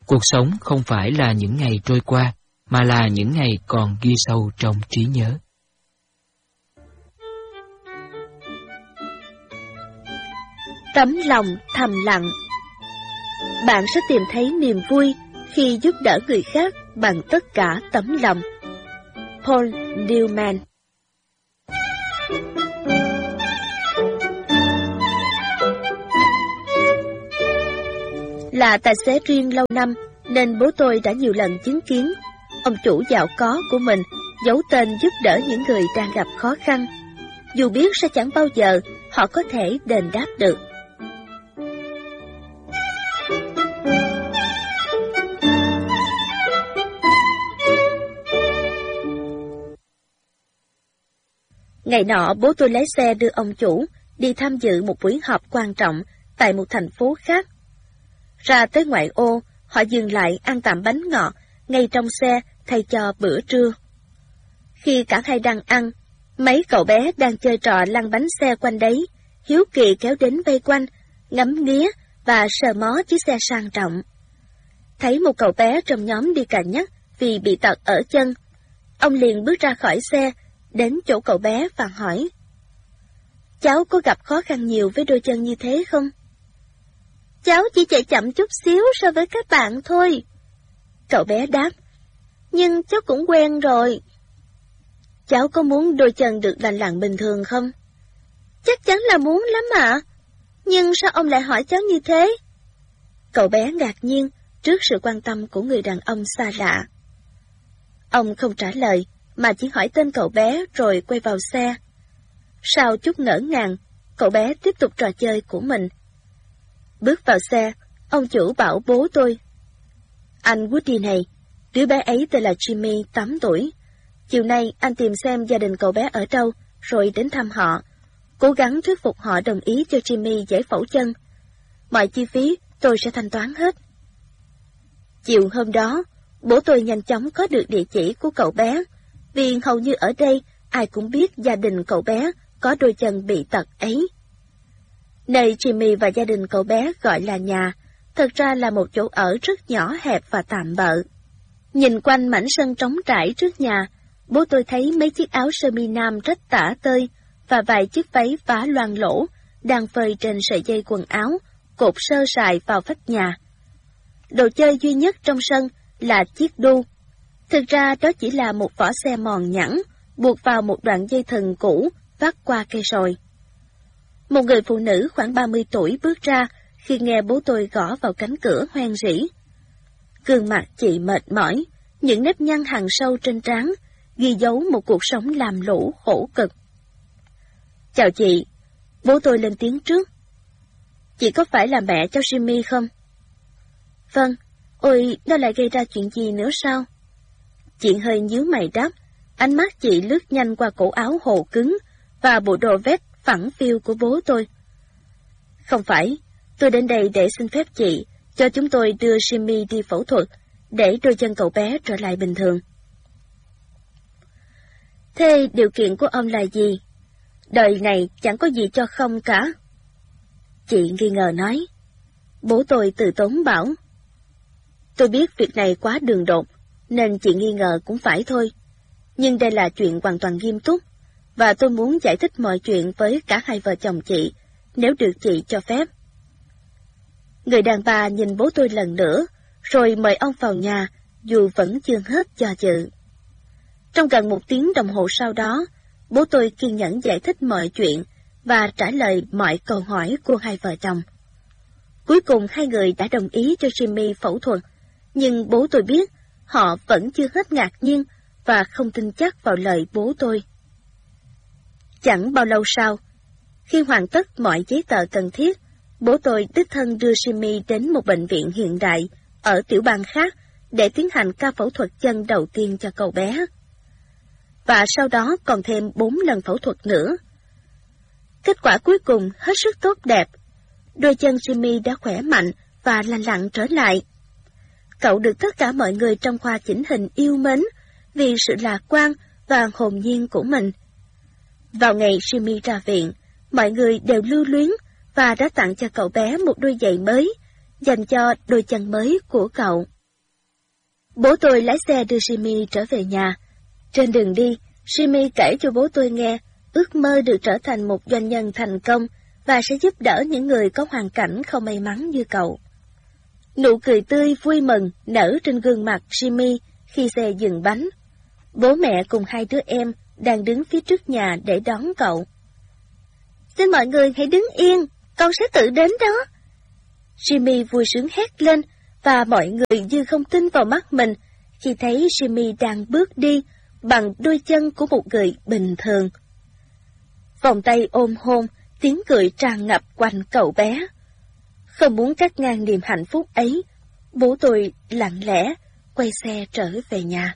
Cuộc sống không phải là những ngày trôi qua, mà là những ngày còn ghi sâu trong trí nhớ. Tấm lòng thầm lặng. Bạn sẽ tìm thấy niềm vui khi giúp đỡ người khác bằng tất cả tấm lòng. Paul Newman. Là tài xế riêng lâu năm, nên bố tôi đã nhiều lần chứng kiến ông chủ giàu có của mình giấu tên giúp đỡ những người đang gặp khó khăn, dù biết sẽ chẳng bao giờ họ có thể đền đáp được. Ngày nọ, bố tôi lái xe đưa ông chủ đi tham dự một buổi họp quan trọng tại một thành phố khác. Ra tới ngoại ô, họ dừng lại ăn tạm bánh ngọt ngay trong xe thay cho bữa trưa. Khi cả hai đang ăn, mấy cậu bé đang chơi trò lăn bánh xe quanh đấy, hiếu kỳ kéo đến vây quanh, ngắm nghía và sờ mó chiếc xe sang trọng. Thấy một cậu bé trong nhóm đi cà nhắc vì bị tật ở chân, ông liền bước ra khỏi xe, đến chỗ cậu bé và hỏi: "Cháu có gặp khó khăn nhiều với đôi chân như thế không?" "Cháu chỉ chạy chậm chút xíu so với các bạn thôi," cậu bé đáp. "Nhưng cháu cũng quen rồi." "Cháu có muốn đôi chân được lành lặn bình thường không?" "Chắc chắn là muốn lắm ạ. Nhưng sao ông lại hỏi cháu như thế?" Cậu bé ngạc nhiên trước sự quan tâm của người đàn ông xa lạ. Ông không trả lời, mà chỉ hỏi tên cậu bé rồi quay vào xe. Sau chút ngỡ ngàng, cậu bé tiếp tục trò chơi của mình. Bước vào xe, ông chủ bảo bố tôi: "Anh Woody này, đứa bé ấy tên là Jimmy, 8 tuổi. Chiều nay anh tìm xem gia đình cậu bé ở đâu, rồi đến thăm họ. Cố gắng thuyết phục họ đồng ý cho Jimmy giải phẫu chân. Mọi chi phí tôi sẽ thanh toán hết." Chiều hôm đó, bố tôi nhanh chóng có được địa chỉ của cậu bé, vì hầu như ở đây ai cũng biết gia đình cậu bé có đôi chân bị tật ấy. Nơi Jimmy và gia đình cậu bé gọi là nhà, thật ra là một chỗ ở rất nhỏ hẹp và tạm bợ. Nhìn quanh mảnh sân trống trải trước nhà, bố tôi thấy mấy chiếc áo sơ mi nam rách tả tơi và vài chiếc váy vá loang lỗ đang phơi trên sợi dây quần áo, cột sơ sài vào vách nhà. Đồ chơi duy nhất trong sân là chiếc đu. Thực ra đó chỉ là một vỏ xe mòn nhẵn, buộc vào một đoạn dây thừng cũ vắt qua cây sồi. Một người phụ nữ khoảng 30 tuổi bước ra khi nghe bố tôi gõ vào cánh cửa hoen rỉ. Gương mặt chị mệt mỏi, những nếp nhăn hằn sâu trên trán, ghi dấu một cuộc sống làm lũ khổ cực. "Chào chị," bố tôi lên tiếng trước. "Chị có phải là mẹ cháu Jimmy không?" "Vâng." "Ôi, nó lại gây ra chuyện gì nữa sao?" Chị hơi nhíu mày đáp, ánh mắt chị lướt nhanh qua cổ áo hồ cứng và bộ đồ vest phẳng phiu của bố tôi. "Không phải, tôi đến đây để xin phép chị cho chúng tôi đưa Jimmy đi phẫu thuật để đôi chân cậu bé trở lại bình thường." "Thế điều kiện của ông là gì? Đời này chẳng có gì cho không cả." Chị nghi ngờ nói. Bố tôi từ tốn bảo: "Tôi biết việc này quá đường đột, nên chị nghi ngờ cũng phải thôi. Nhưng đây là chuyện hoàn toàn nghiêm túc, và tôi muốn giải thích mọi chuyện với cả hai vợ chồng chị, nếu được chị cho phép." Người đàn bà nhìn bố tôi lần nữa, rồi mời ông vào nhà, dù vẫn chưa hết do dự. Trong gần 1 tiếng đồng hồ sau đó, bố tôi kiên nhẫn giải thích mọi chuyện và trả lời mọi câu hỏi của hai vợ chồng. Cuối cùng hai người đã đồng ý cho Jimmy phẫu thuật, nhưng bố tôi biết họ vẫn chưa hết ngạc nhiên và không tin chắc vào lời bố tôi. Chẳng bao lâu sau, khi hoàn tất mọi giấy tờ cần thiết, bố tôi đích thân đưa Jimmy đến một bệnh viện hiện đại ở tiểu bang khác để tiến hành ca phẫu thuật chân đầu tiên cho cậu bé. Và sau đó còn thêm 4 lần phẫu thuật nữa. Kết quả cuối cùng hết sức tốt đẹp. Đôi chân Jimmy đã khỏe mạnh và lành lặn trở lại. Cậu được tất cả mọi người trong khoa chỉnh hình yêu mến vì sự lạc quan và hồn nhiên của mình. Vào ngày Jimmy ra viện, mọi người đều lưu luyến và đã tặng cho cậu bé một đôi giày mới, dành cho đôi chân mới của cậu. Bố tôi lái xe đưa Jimmy trở về nhà. Trên đường đi, Jimmy kể cho bố tôi nghe ước mơ được trở thành một doanh nhân thành công và sẽ giúp đỡ những người có hoàn cảnh không may mắn như cậu. Nụ cười tươi vui mừng nở trên gương mặt Jimmy khi xe dừng bánh. Bố mẹ cùng hai đứa em đang đứng phía trước nhà để đón cậu. Xin mọi người hãy đứng yên, con sẽ tự đến đó. Jimmy vui sướng hét lên, và mọi người như không tin vào mắt mình khi thấy Jimmy đang bước đi bằng đôi chân của một người bình thường. Vòng tay ôm hôn, tiếng cười tràn ngập quanh cậu bé. Không muốn cắt ngang niềm hạnh phúc ấy, bố tôi lặng lẽ quay xe trở về nhà.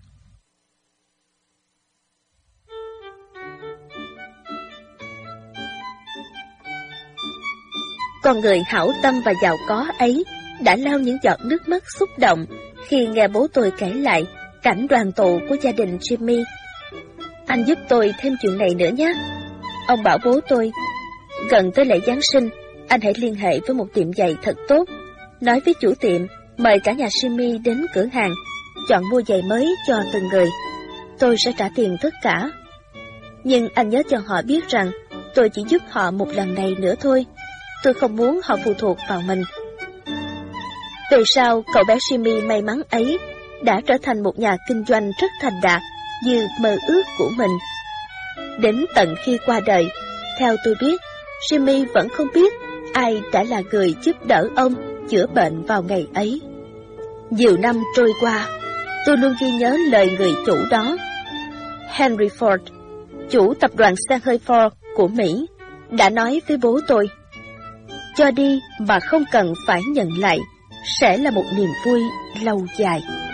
Con người hảo tâm và giàu có ấy đã lau những giọt nước mắt xúc động khi nghe bố tôi kể lại cảnh đoàn tụ của gia đình Jimmy. Anh giúp tôi thêm chuyện này nữa nhé. Ông bảo bố tôi, gần tới lễ Giáng sinh, anh hãy liên hệ với một tiệm giày thật tốt, nói với chủ tiệm mời cả nhà Jimmy đến cửa hàng, chọn mua giày mới cho từng người. Tôi sẽ trả tiền tất cả. Nhưng anh nhớ cho họ biết rằng tôi chỉ giúp họ một lần này nữa thôi. Tôi không muốn họ phụ thuộc vào mình. Về sau, cậu bé Jimmy may mắn ấy đã trở thành một nhà kinh doanh rất thành đạt như mơ ước của mình. Đến tận khi qua đời, theo tôi biết, Jimmy vẫn không biết ai đã là người giúp đỡ ông chữa bệnh vào ngày ấy. Nhiều năm trôi qua, tôi luôn ghi nhớ lời người chủ đó. Henry Ford, chủ tập đoàn xe hơi Ford của Mỹ, đã nói với bố tôi, cho đi mà không cần phải nhận lại sẽ là một niềm vui lâu dài.